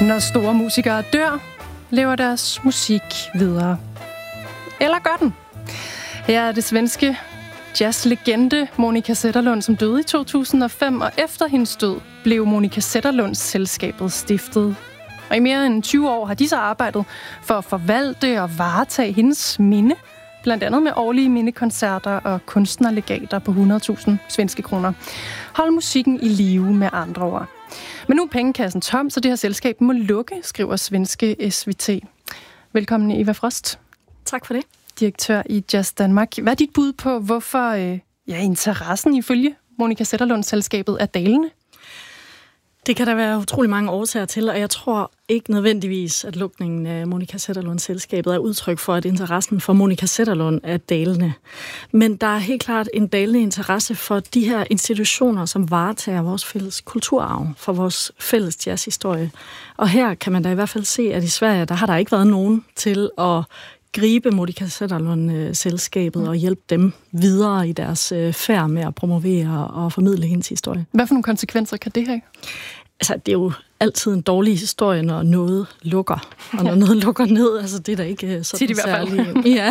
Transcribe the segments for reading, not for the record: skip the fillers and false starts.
Når store musikere dør, lever deres musik videre. Eller gør den? Her er det svenske jazzlegende Monica Zetterlund, som døde i 2005, og efter hendes død blev Monica Zetterlunds selskabet stiftet. Og i mere end 20 år har de så arbejdet for at forvalte og varetage hendes minde, blandt andet med årlige mindekoncerter og kunstnerlegater på 100.000 svenske kroner. Hold musikken i live med andre ord. Men nu er pengekassen tom, så det her selskab må lukke, skriver svenske SVT. Velkommen, Eva Frost. Tak for det. Direktør i Jazz Danmark. Hvad er dit bud på, hvorfor interessen ifølge Monica Zetterlunds selskabet er dalende? Det kan der være utrolig mange årsager til, og jeg tror ikke nødvendigvis, at lukningen af Monica Zetterlunds selskabet er udtryk for, at interessen for Monica Zetterlund er dalende. Men der er helt klart en dalende interesse for de her institutioner, som varetager vores fælles kulturarv, for vores fælles jazzhistorie. Og her kan man da i hvert fald se, at i Sverige, der har der ikke været nogen til at gribe Monica Zetterlund-selskabet og hjælpe dem videre i deres færd med at promovere og formidle hendes historie. Hvad for nogle konsekvenser kan det have? Altså, det er jo altid en dårlig historie, når noget lukker, og når noget lukker ned. Altså, det er da ikke sådan særligt. Ja,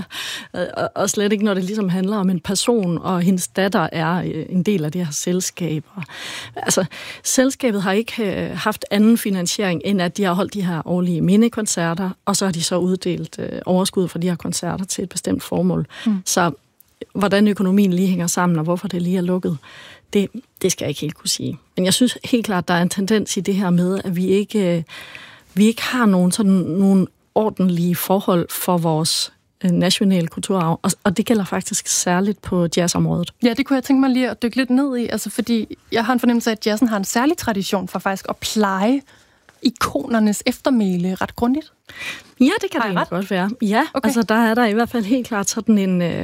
og slet ikke, når det ligesom handler om en person, og hendes datter er en del af det her selskab. Altså, selskabet har ikke haft anden finansiering, end at de har holdt de her årlige mindekoncerter, og så har de så uddelt overskud for de her koncerter til et bestemt formål. Så hvordan økonomien lige hænger sammen, og hvorfor det lige er lukket, det skal jeg ikke helt kunne sige. Men jeg synes helt klart, der er en tendens i det her med, at vi ikke har nogle ordentlige forhold for vores nationale kulturarv, og det gælder faktisk særligt på jazzområdet. Ja, det kunne jeg tænke mig lige at dykke lidt ned i, altså fordi jeg har en fornemmelse af, at jazzen har en særlig tradition for faktisk at pleje ikonernes eftermæle ret grundigt. Ja, det kan det godt være. Ja, okay. Altså der er der i hvert fald helt klart sådan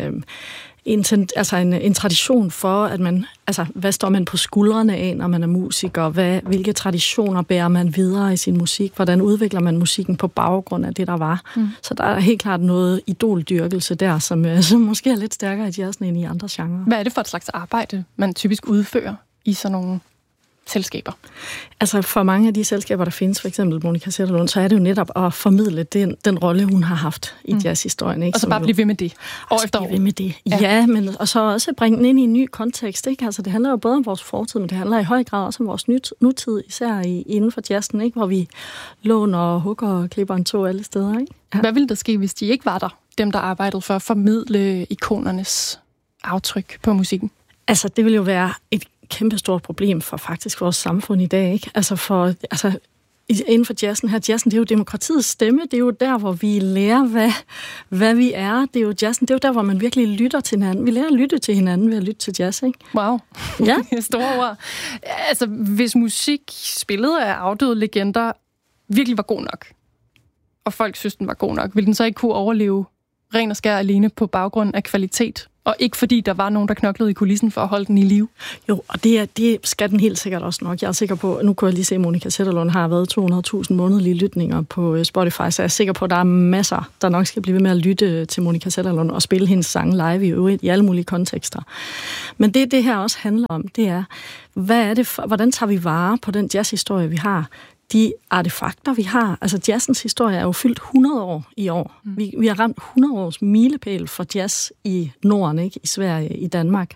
en tradition for, at man, altså, hvad står man på skuldrene af, når man er musiker? Hvilke traditioner bærer man videre i sin musik? Hvordan udvikler man musikken på baggrund af det, der var? Så der er helt klart noget idoldyrkelse der, som måske er lidt stærkere i jazzen end i andre genrer. Hvad er det for et slags arbejde, man typisk udfører i sådan nogle selskaber? Altså for mange af de selskaber, der findes, for eksempel Monica Zetterlund, så er det jo netop at formidle den rolle, hun har haft i jazzhistorien. Ikke? Og så bare blive ved med det. År efter år. Blive ved med det. Ja, men og så også bringe den ind i en ny kontekst. Ikke? Altså det handler jo både om vores fortid, men det handler i høj grad også om vores nutid, især inden for jazzen, ikke? Hvor vi låner og hugger og klipper en tog alle steder. Ikke? Ja. Hvad ville der ske, hvis de ikke var der? Dem, der arbejdede for at formidle ikonernes aftryk på musikken? Altså det ville jo være et kæmpestort problem for faktisk vores samfund i dag, ikke? Altså inden for jazzen her, jazzen, det er jo demokratiets stemme, det er jo der, hvor vi lærer, hvad vi er. Det er jo jazzen, det er jo der, hvor man virkelig lytter til hinanden. Vi lærer at lytte til hinanden ved at lytte til jazz, ikke? Wow. Ja. Store ord. Altså, hvis musik spillet af afdøde legender virkelig var god nok, og folk synes, den var god nok, ville den så ikke kunne overleve ren og skær alene på baggrund af kvalitet? Og ikke fordi der var nogen, der knoklede i kulissen for at holde den i live? Jo, og det skal den helt sikkert også nok. Jeg er sikker på, nu kunne jeg lige se, at Monica Zetterlund har været 200.000 månedlige lytninger på Spotify, så jeg er sikker på, at der er masser, der nok skal blive ved med at lytte til Monica Zetterlund og spille hendes sange live i øvrigt i alle mulige kontekster. Men det her også handler om, det er, hvordan tager vi vare på den jazzhistorie, vi har? De artefakter, vi har. Altså jazzens historie er jo fyldt 100 år i år. Vi har ramt 100 års milepæl for jazz i Norden, ikke? I Sverige, i Danmark.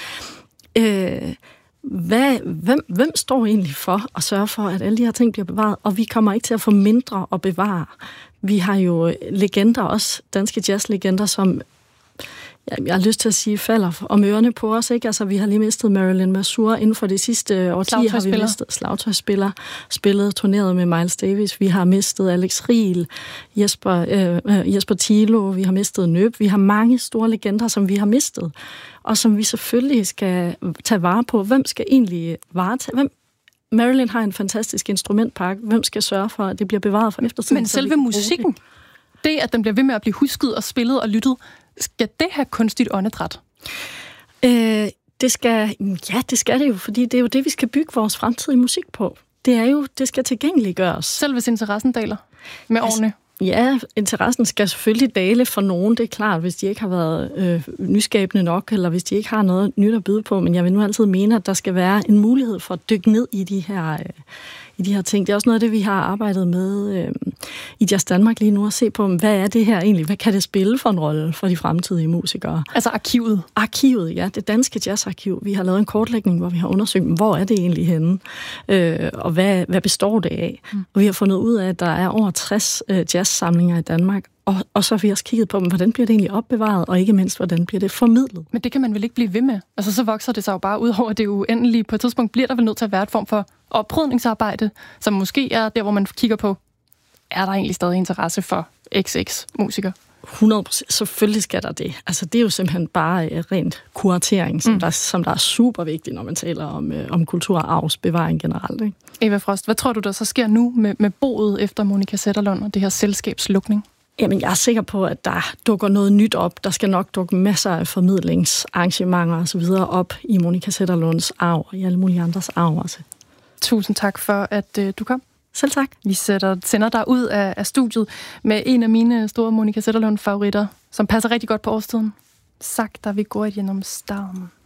Hvem står egentlig for at sørge for, at alle de her ting bliver bevaret? Og vi kommer ikke til at få mindre at bevare. Vi har jo legender, også danske jazzlegender, som jeg har lyst til at sige, falder om ørerne på os, ikke? Altså, vi har lige mistet Marilyn Masur inden for det sidste årti, har vi mistet slagtøjspiller, spillet, turneret med Miles Davis. Vi har mistet Alex Riel, Jesper Thilo, vi har mistet Nøb. Vi har mange store legender, som vi har mistet, og som vi selvfølgelig skal tage vare på. Hvem skal egentlig varetage? Marilyn har en fantastisk instrumentpark. Hvem skal sørge for, at det bliver bevaret for eftertiden? Men selve musikken, det at den bliver ved med at blive husket og spillet og lyttet, skal det have kunstigt åndedræt? Det skal det jo, fordi det er jo det, vi skal bygge vores fremtidige musik på. Det skal tilgængeliggøres. Selv hvis interessen daler med årene? Ja, interessen skal selvfølgelig dale for nogen, det er klart, hvis de ikke har været nyskabende nok, eller hvis de ikke har noget nyt at byde på, men jeg vil nu altid mene, at der skal være en mulighed for at dykke ned i de her ting. Det er også noget af det, vi har arbejdet med i Jazz Danmark lige nu, at se på, hvad er det her egentlig? Hvad kan det spille for en rolle for de fremtidige musikere? Altså arkivet? Arkivet, ja. Det danske jazzarkiv. Vi har lavet en kortlægning, hvor vi har undersøgt, hvor er det egentlig henne? Og hvad består det af? Og vi har fundet ud af, at der er over 60 jazzsamlinger i Danmark, og så har vi også kigget på, hvordan bliver det egentlig opbevaret, og ikke mindst, hvordan bliver det formidlet. Men det kan man vel ikke blive ved med? Altså, så vokser det sig jo bare ud over det uendelige. På et tidspunkt bliver der vel nødt til at være et form for oprydningsarbejde, som måske er der, hvor man kigger på, er der egentlig stadig interesse for XX-musikere? 100%. Selvfølgelig skal der det. Altså, det er jo simpelthen bare rent kuratering, som der er super vigtigt, når man taler om kulturarvsbevaring generelt. Ikke? Eva Frost, hvad tror du, der så sker nu med boet efter Monica Zetterlund og det her selskabslukning? Jamen, jeg er sikker på, at der dukker noget nyt op. Der skal nok dukke masser af formidlingsarrangementer og så videre op i Monica Zetterlunds arv og i alle mulige andres arv også. Tusind tak for, at du kom. Selv tak. Vi sender dig ud af studiet med en af mine store Monica Zetterlund-favoritter, som passer rigtig godt på årstiden. Sagt, der vi går igennem stormen.